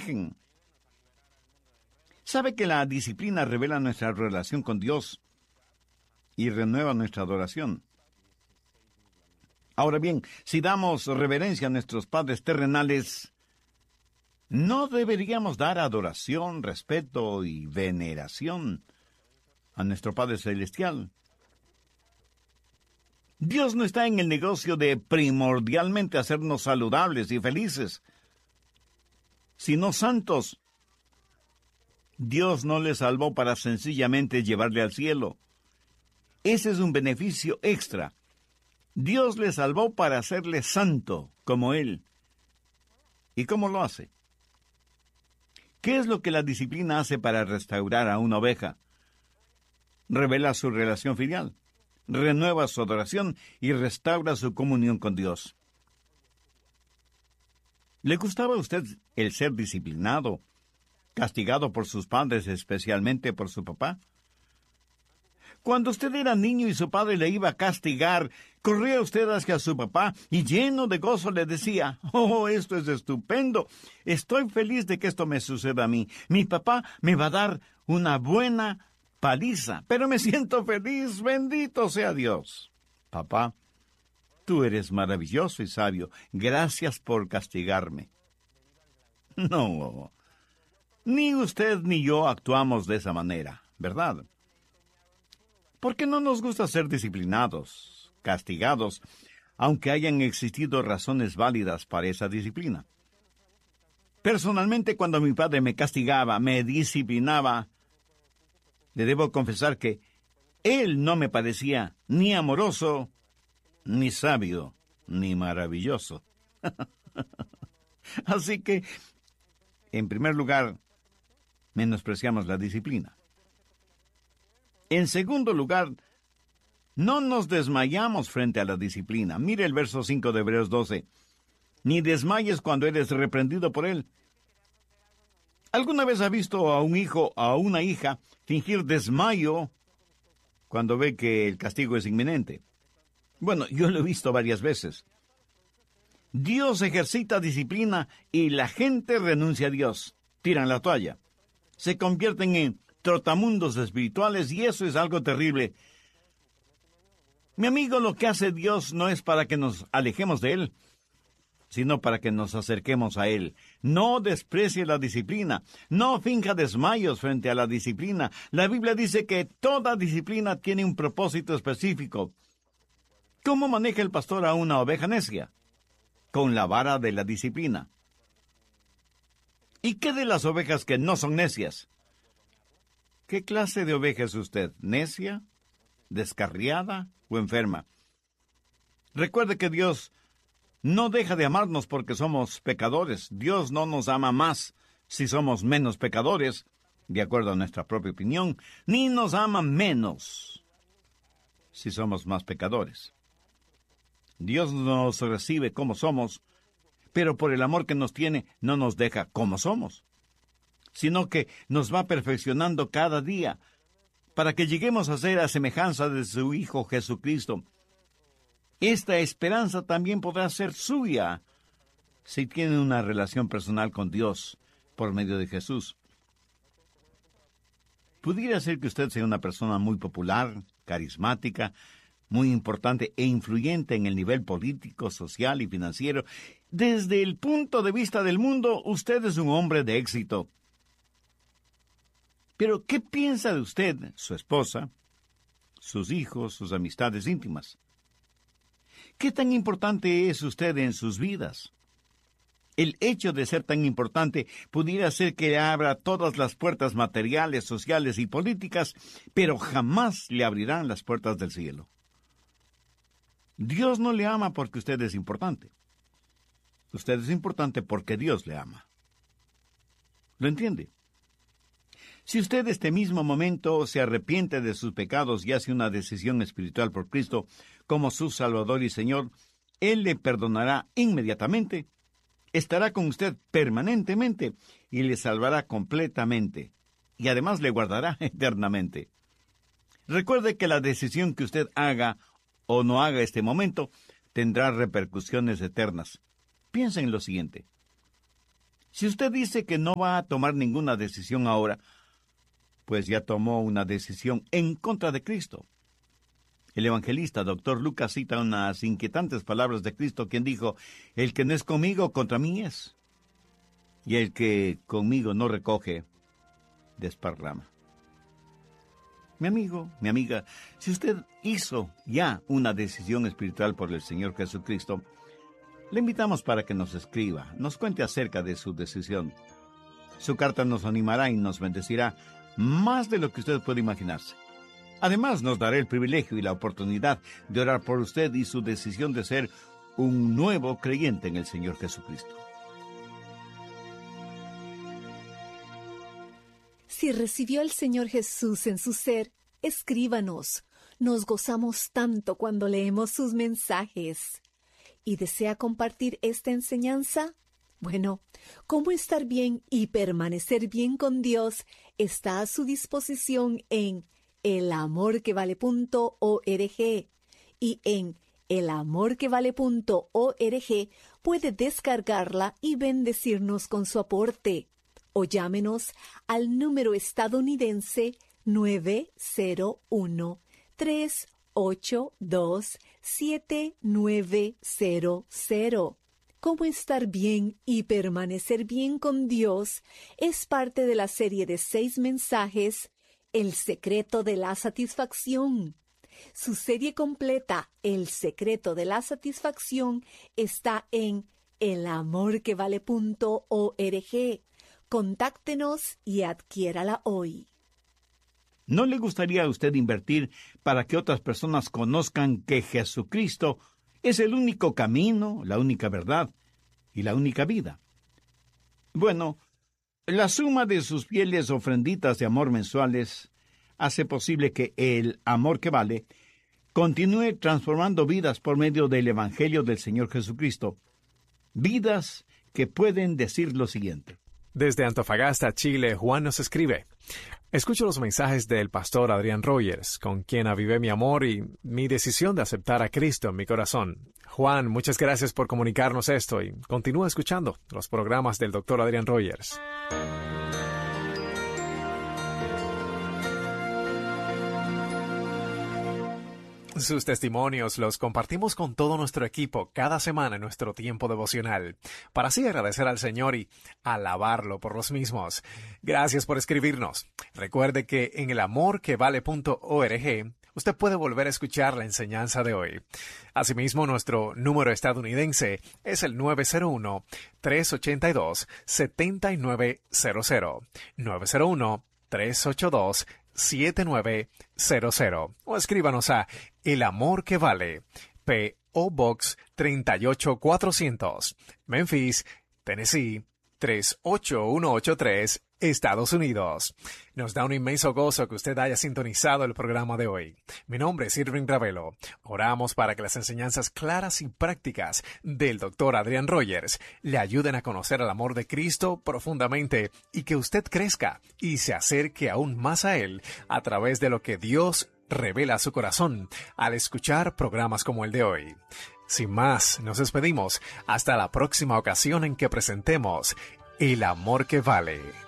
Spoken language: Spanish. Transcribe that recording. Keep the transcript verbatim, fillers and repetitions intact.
dejen. ¿Sabe que la disciplina revela nuestra relación con Dios y renueva nuestra adoración? Ahora bien, si damos reverencia a nuestros padres terrenales, ¿no deberíamos dar adoración, respeto y veneración a nuestro Padre Celestial? Dios no está en el negocio de primordialmente hacernos saludables y felices, sino santos. Dios no le salvó para sencillamente llevarle al cielo. Ese es un beneficio extra. Dios le salvó para hacerle santo como Él. ¿Y cómo lo hace? ¿Qué es lo que la disciplina hace para restaurar a una oveja? Revela su relación filial, renueva su adoración y restaura su comunión con Dios. ¿Le gustaba a usted el ser disciplinado, castigado por sus padres, especialmente por su papá? Cuando usted era niño y su padre le iba a castigar, corría usted hacia su papá y lleno de gozo le decía: «Oh, esto es estupendo. Estoy feliz de que esto me suceda a mí. Mi papá me va a dar una buena paliza, pero me siento feliz. Bendito sea Dios. Papá, tú eres maravilloso y sabio. Gracias por castigarme». No, ni usted ni yo actuamos de esa manera, ¿verdad? ¿Por qué no nos gusta ser disciplinados, castigados, aunque hayan existido razones válidas para esa disciplina? Personalmente, cuando mi padre me castigaba, me disciplinaba, le debo confesar que él no me parecía ni amoroso, ni sabio, ni maravilloso. Así que, en primer lugar, menospreciamos la disciplina. En segundo lugar, no nos desmayamos frente a la disciplina. Mire el verso cinco de Hebreos doce. Ni desmayes cuando eres reprendido por él. ¿Alguna vez ha visto a un hijo o a una hija fingir desmayo cuando ve que el castigo es inminente? Bueno, yo lo he visto varias veces. Dios ejercita disciplina y la gente renuncia a Dios. Tiran la toalla. Se convierten en trotamundos espirituales y eso es algo terrible. Mi amigo, lo que hace Dios no es para que nos alejemos de Él, sino para que nos acerquemos a Él. No desprecie la disciplina. No finja desmayos frente a la disciplina. La Biblia dice que toda disciplina tiene un propósito específico. ¿Cómo maneja el pastor a una oveja necia? Con la vara de la disciplina. ¿Y qué de las ovejas que no son necias? ¿Qué clase de oveja es usted? ¿Necia, descarriada o enferma? Recuerde que Dios no deja de amarnos porque somos pecadores. Dios no nos ama más si somos menos pecadores, de acuerdo a nuestra propia opinión, ni nos ama menos si somos más pecadores. Dios nos recibe como somos, pero por el amor que nos tiene no nos deja como somos, sino que nos va perfeccionando cada día para que lleguemos a ser a semejanza de su Hijo Jesucristo. Esta esperanza también podrá ser suya si tiene una relación personal con Dios por medio de Jesús. Pudiera ser que usted sea una persona muy popular, carismática, muy importante e influyente en el nivel político, social y financiero. Desde el punto de vista del mundo, usted es un hombre de éxito. Pero, ¿qué piensa de usted, su esposa, sus hijos, sus amistades íntimas? ¿Qué tan importante es usted en sus vidas? El hecho de ser tan importante pudiera ser que le abra todas las puertas materiales, sociales y políticas, pero jamás le abrirán las puertas del cielo. Dios no le ama porque usted es importante. Usted es importante porque Dios le ama. ¿Lo entiende? Si usted este mismo momento se arrepiente de sus pecados y hace una decisión espiritual por Cristo como su Salvador y Señor, Él le perdonará inmediatamente, estará con usted permanentemente y le salvará completamente, y además le guardará eternamente. Recuerde que la decisión que usted haga o no haga este momento tendrá repercusiones eternas. Piensa en lo siguiente. Si usted dice que no va a tomar ninguna decisión ahora, pues ya tomó una decisión en contra de Cristo. El evangelista doctor Lucas cita unas inquietantes palabras de Cristo, quien dijo: el que no es conmigo, contra mí es. Y el que conmigo no recoge, desparrama. Mi amigo, mi amiga, si usted hizo ya una decisión espiritual por el Señor Jesucristo, le invitamos para que nos escriba, nos cuente acerca de su decisión. Su carta nos animará y nos bendecirá más de lo que usted puede imaginarse. Además, nos dará el privilegio y la oportunidad de orar por usted y su decisión de ser un nuevo creyente en el Señor Jesucristo. Si recibió al Señor Jesús en su ser, escríbanos. Nos gozamos tanto cuando leemos sus mensajes. ¿Y desea compartir esta enseñanza? Bueno, cómo estar bien y permanecer bien con Dios está a su disposición en el amor que vale punto org, y en el amor que vale punto org puede descargarla y bendecirnos con su aporte. O llámenos al número estadounidense nueve cero uno, tres ocho dos, siete nueve cero cero. Cómo estar bien y permanecer bien con Dios es parte de la serie de seis mensajes El secreto de la satisfacción. Su serie completa, El secreto de la satisfacción, está en el amor que vale punto org. Contáctenos y adquiérala hoy. ¿No le gustaría a usted invertir para que otras personas conozcan que Jesucristo es el único camino, la única verdad y la única vida? Bueno, la suma de sus fieles ofrenditas de amor mensuales hace posible que el amor que vale continúe transformando vidas por medio del Evangelio del Señor Jesucristo. Vidas que pueden decir lo siguiente. Desde Antofagasta, Chile, Juan nos escribe: escucho los mensajes del pastor Adrián Rogers, con quien avivé mi amor y mi decisión de aceptar a Cristo en mi corazón. Juan, muchas gracias por comunicarnos esto y continúa escuchando los programas del doctor Adrián Rogers. Sus testimonios los compartimos con todo nuestro equipo cada semana en nuestro tiempo devocional, para así agradecer al Señor y alabarlo por los mismos. Gracias por escribirnos. Recuerde que en el amor que vale punto org usted puede volver a escuchar la enseñanza de hoy. Asimismo, nuestro número estadounidense es el nueve cero uno, tres ocho dos, siete nueve cero cero. nueve cero uno, tres ocho dos, siete nueve cero cero. O escríbanos a El Amor que Vale, P O Box treinta y ocho cuatrocientos, Memphis, Tennessee tres ocho uno ocho tres, Estados Unidos. Nos da un inmenso gozo que usted haya sintonizado el programa de hoy. Mi nombre es Irving Ravelo. Oramos para que las enseñanzas claras y prácticas del doctor Adrián Rogers le ayuden a conocer el amor de Cristo profundamente y que usted crezca y se acerque aún más a Él a través de lo que Dios revela a su corazón al escuchar programas como el de hoy. Sin más, nos despedimos hasta la próxima ocasión en que presentemos El Amor que Vale.